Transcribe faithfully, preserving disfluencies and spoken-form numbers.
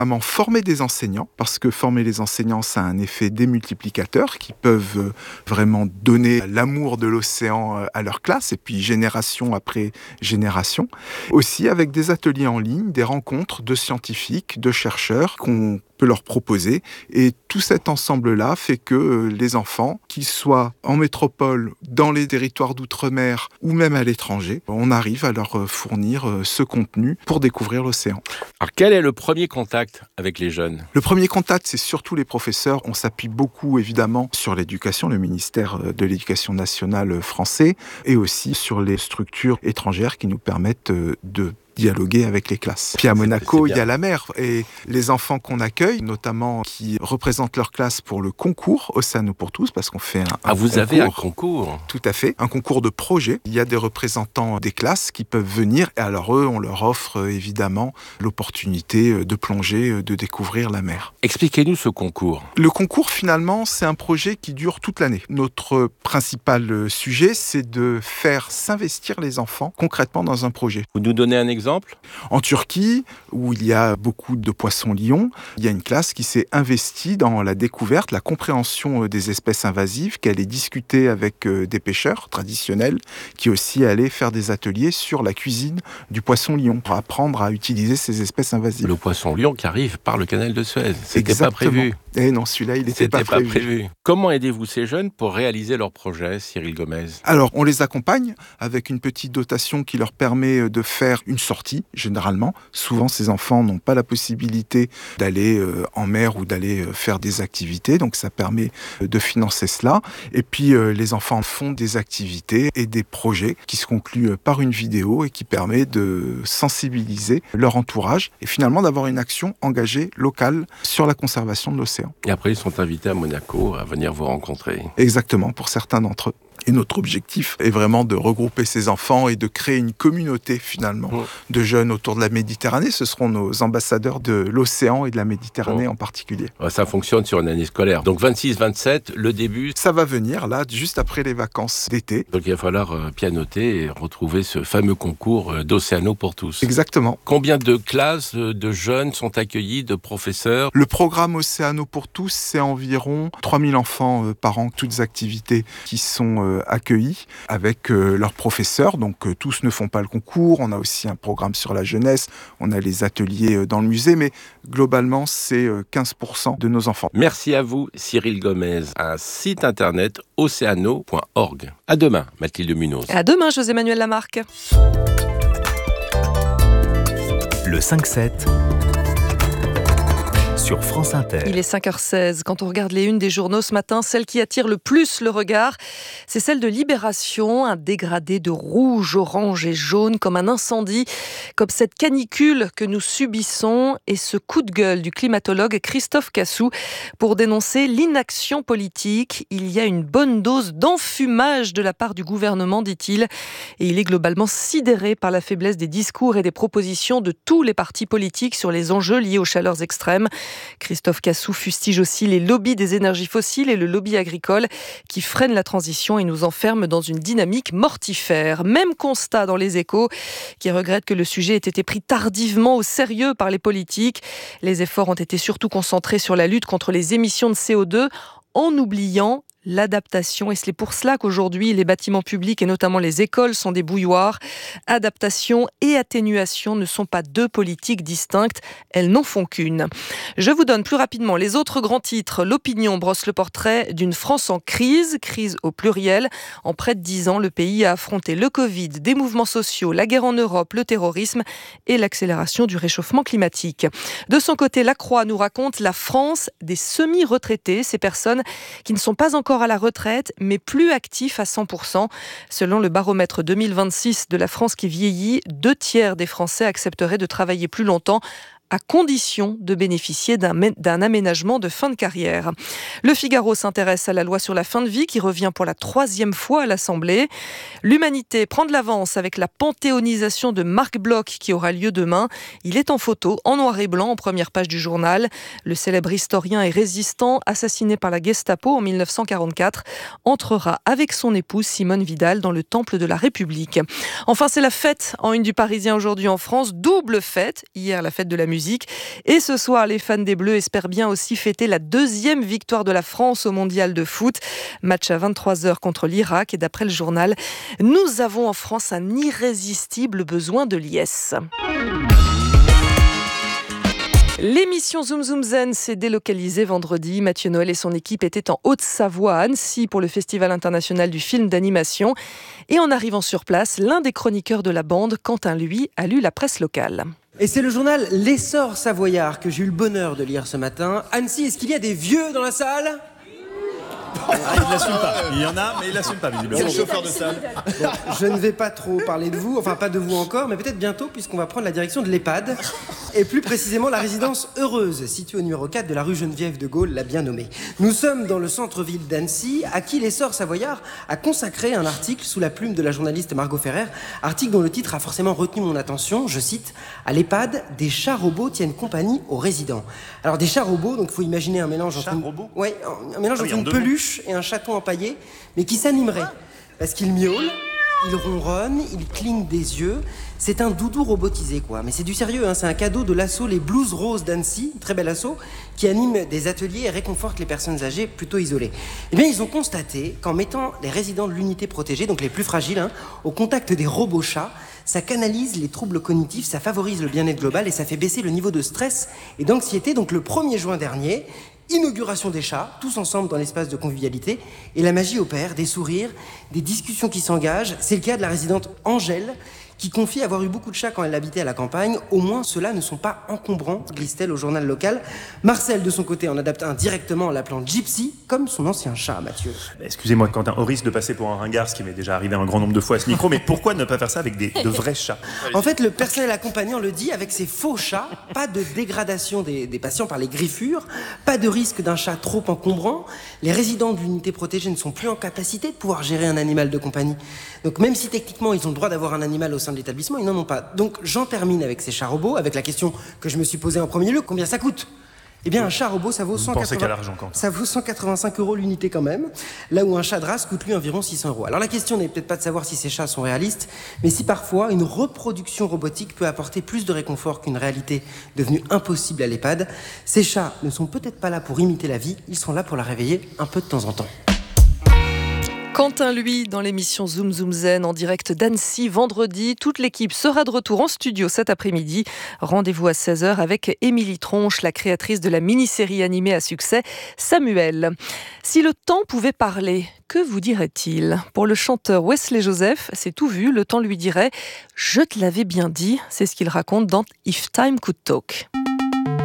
Vraiment former des enseignants, parce que former les enseignants, ça a un effet démultiplicateur qui peuvent vraiment donner l'amour de l'océan à leur classe, et puis génération après génération. Aussi avec des ateliers en ligne, des rencontres de scientifiques, de chercheurs qu'on peut leur proposer. Et tout cet ensemble-là fait que les enfants, qu'ils soient en métropole, dans les territoires d'outre-mer ou même à l'étranger, on arrive à leur fournir ce contenu pour découvrir l'océan. Alors quel est le premier contact avec les jeunes ? Le premier contact, c'est surtout les professeurs. On s'appuie beaucoup évidemment sur l'éducation, le ministère de l'Éducation nationale français, et aussi sur les structures étrangères qui nous permettent de dialoguer avec les classes. Puis à Monaco, il y a la mer, et les enfants qu'on accueille, notamment qui représentent leur classe pour le concours Océano pour tous, parce qu'on fait un, un Ah, vous concours. avez un concours ? Tout à fait, un concours de projet. Il y a des représentants des classes qui peuvent venir, et alors eux, on leur offre évidemment l'opportunité de plonger, de découvrir la mer. Expliquez-nous ce concours. Le concours, finalement, c'est un projet qui dure toute l'année. Notre principal sujet, c'est de faire s'investir les enfants concrètement dans un projet. Vous nous donnez un exemple ? En Turquie, où il y a beaucoup de poissons-lions, il y a une classe qui s'est investie dans la découverte, la compréhension des espèces invasives, qui allait discuter avec des pêcheurs traditionnels, qui aussi allaient faire des ateliers sur la cuisine du poisson-lion, pour apprendre à utiliser ces espèces invasives. Le poisson-lion qui arrive par le canal de Suez. C'était Exactement. pas prévu. Eh non, celui-là, il n'était pas, pas prévu. Comment aidez-vous ces jeunes pour réaliser leur projet, Cyril Gomez ? Alors, on les accompagne avec une petite dotation qui leur permet de faire une sortie, généralement. Souvent, ces enfants n'ont pas la possibilité d'aller euh, en mer ou d'aller euh, faire des activités, donc ça permet euh, de financer cela. Et puis, euh, les enfants font des activités et des projets qui se concluent par une vidéo et qui permet de sensibiliser leur entourage et finalement d'avoir une action engagée locale sur la conservation de l'océan. Et après, ils sont invités à Monaco à venir vous rencontrer. Exactement, pour certains d'entre eux. Et notre objectif est vraiment de regrouper ces enfants et de créer une communauté finalement mmh. de jeunes autour de la Méditerranée. Ce seront nos ambassadeurs de l'océan et de la Méditerranée mmh. en particulier. Ça fonctionne sur une année scolaire. Donc vingt-six vingt-sept, le début. Ça va venir là, juste après les vacances d'été. Donc il va falloir euh, pianoter et retrouver ce fameux concours euh, d'Océano pour tous. Exactement. Combien de classes euh, de jeunes sont accueillis, de professeurs ? Le programme Océano pour tous, c'est environ trois mille enfants euh, par an, toutes activités qui sont euh, accueillis avec euh, leurs professeurs. Donc euh, tous ne font pas le concours. On a aussi un programme sur la jeunesse. On a les ateliers euh, dans le musée. Mais globalement, c'est euh, quinze pour cent de nos enfants. Merci à vous, Cyril Gomez. Un site internet océano point org. À demain, Mathilde Munoz. À demain, José-Manuel Lamarque. Le cinq sept sur France Inter. Il est cinq heures seize. Quand on regarde les unes des journaux ce matin, celle qui attire le plus le regard, c'est celle de Libération. Un dégradé de rouge, orange et jaune comme un incendie, comme cette canicule que nous subissons, et ce coup de gueule du climatologue Christophe Cassou pour dénoncer l'inaction politique. Il y a une bonne dose d'enfumage de la part du gouvernement, dit-il, et il est globalement sidéré par la faiblesse des discours et des propositions de tous les partis politiques sur les enjeux liés aux chaleurs extrêmes. Christophe Cassou fustige aussi les lobbies des énergies fossiles et le lobby agricole qui freinent la transition et nous enferment dans une dynamique mortifère. Même constat dans Les Échos, qui regrette que le sujet ait été pris tardivement au sérieux par les politiques. Les efforts ont été surtout concentrés sur la lutte contre les émissions de C O deux, en oubliant l'adaptation. Et c'est pour cela qu'aujourd'hui, les bâtiments publics et notamment les écoles sont des bouilloires. Adaptation et atténuation ne sont pas deux politiques distinctes, elles n'en font qu'une. Je vous donne plus rapidement les autres grands titres. L'Opinion brosse le portrait d'une France en crise, crise au pluriel. En près de dix ans, le pays a affronté le Covid, des mouvements sociaux, la guerre en Europe, le terrorisme et l'accélération du réchauffement climatique. De son côté, La Croix nous raconte la France des semi-retraités, ces personnes qui ne sont pas encore à la retraite, mais plus actifs à cent pour cent. Selon le baromètre deux mille vingt-six de la France qui vieillit, deux tiers des Français accepteraient de travailler plus longtemps, à condition de bénéficier d'un, d'un aménagement de fin de carrière. Le Figaro s'intéresse à la loi sur la fin de vie qui revient pour la troisième fois à l'Assemblée. L'Humanité prend de l'avance avec la panthéonisation de Marc Bloch qui aura lieu demain. Il est en photo, en noir et blanc, en première page du journal. Le célèbre historien et résistant, assassiné par la Gestapo en dix-neuf cent quarante-quatre, entrera avec son épouse Simone Vidal dans le Temple de la République. Enfin, c'est la fête en une du Parisien aujourd'hui en France. Double fête. Hier, la fête de la musique. musique. Et ce soir, les fans des Bleus espèrent bien aussi fêter la deuxième victoire de la France au mondial de foot. Match à vingt-trois heures contre l'Irak. Et d'après le journal, nous avons en France un irrésistible besoin de liesse. L'émission Zoom Zoom Zen s'est délocalisée vendredi. Mathieu Noël et son équipe étaient en Haute-Savoie, à Annecy, pour le Festival international du film d'animation. Et en arrivant sur place, l'un des chroniqueurs de la bande, Quentin, lui, a lu la presse locale. Et c'est le journal L'Essor Savoyard que j'ai eu le bonheur de lire ce matin. Annecy, est-ce qu'il y a des vieux dans la salle ? Ah, il l'assume pas. Il y en a, mais il l'assume pas, visiblement. C'est le chauffeur de salle. Bon, je ne vais pas trop parler de vous, enfin pas de vous encore, mais peut-être bientôt, puisqu'on va prendre la direction de l'EHPAD, et plus précisément la résidence Heureuse, située au numéro quatre de la rue Geneviève de Gaulle, la bien nommée. Nous sommes dans le centre-ville d'Annecy, à qui l'Essor Savoyard a consacré un article sous la plume de la journaliste Margot Ferrer, article dont le titre a forcément retenu mon attention, je cite, « À l'EHPAD, des chats robots tiennent compagnie aux résidents ». Alors des chats robots, donc il faut imaginer un mélange entre une... ouais, un mélange ah oui, entre une peluche et un chaton empaillé, mais qui s'animerait. Parce qu'il miaule, il ronronne, il cligne des yeux. C'est un doudou robotisé, quoi. Mais c'est du sérieux, hein. C'est un cadeau de l'asso Les Blues Roses d'Annecy, très bel asso, qui anime des ateliers et réconforte les personnes âgées plutôt isolées. Eh bien, ils ont constaté qu'en mettant les résidents de l'unité protégée, donc les plus fragiles, hein, au contact des robots chats, ça canalise les troubles cognitifs, ça favorise le bien-être global et ça fait baisser le niveau de stress et d'anxiété. Donc le premier juin dernier, inauguration des chats, tous ensemble dans l'espace de convivialité, et la magie opère, des sourires, des discussions qui s'engagent. C'est le cas de la résidente Angèle, qui confie avoir eu beaucoup de chats quand elle habitait à la campagne. Au moins, ceux-là ne sont pas encombrants, glisse-t-elle au journal local. Marcel, de son côté, en adapte un directement en l'appelant Gypsy, comme son ancien chat, Mathieu. Excusez-moi, Quentin, au risque de passer pour un ringard, ce qui m'est déjà arrivé un grand nombre de fois à ce micro, mais pourquoi ne pas faire ça avec des, de vrais chats ? En fait, le personnel accompagnant le dit, avec ses faux chats, pas de dégradation des, des patients par les griffures, pas de risque d'un chat trop encombrant. Les résidents de l'unité protégée ne sont plus en capacité de pouvoir gérer un animal de compagnie. Donc même si techniquement ils ont le droit d'avoir un animal au sein de l'établissement, ils n'en ont pas. Donc j'en termine avec ces chats robots, avec la question que je me suis posée en premier lieu, combien ça coûte ? Eh bien, un chat robot, ça vaut cent quatre-vingts... ça vaut cent quatre-vingt-cinq euros l'unité quand même, là où un chat de race coûte lui environ six cents euros. Alors la question n'est peut-être pas de savoir si ces chats sont réalistes, mais si parfois une reproduction robotique peut apporter plus de réconfort qu'une réalité devenue impossible à l'EHPAD. Ces chats ne sont peut-être pas là pour imiter la vie, ils sont là pour la réveiller un peu de temps en temps. Quentin, lui, dans l'émission Zoom Zoom Zen en direct d'Annecy vendredi. Toute l'équipe sera de retour en studio cet après-midi. Rendez-vous à seize heures avec Émilie Tronche, la créatrice de la mini-série animée à succès Samuel. Si le temps pouvait parler, que vous dirait-il ? Pour le chanteur Wesley Joseph, c'est tout vu. Le temps lui dirait « Je te l'avais bien dit ». C'est ce qu'il raconte dans If Time Could Talk.